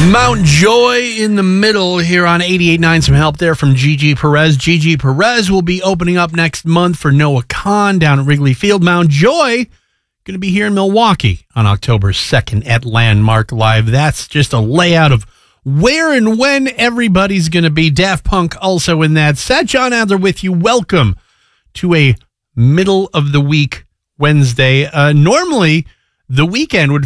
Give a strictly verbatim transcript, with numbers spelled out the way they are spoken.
Mount Joy in the middle here on eighty-eight point nine. Some help there from Gigi Perez. Gigi Perez will be opening up next month for Noah Khan down at Wrigley Field. Mount Joy going to be here in Milwaukee on October second at Landmark Live. That's just a layout of where and when everybody's going to be. Daft Punk also in that set. John Adler with you. Welcome to a middle of the week Wednesday. Uh, normally, the weekend would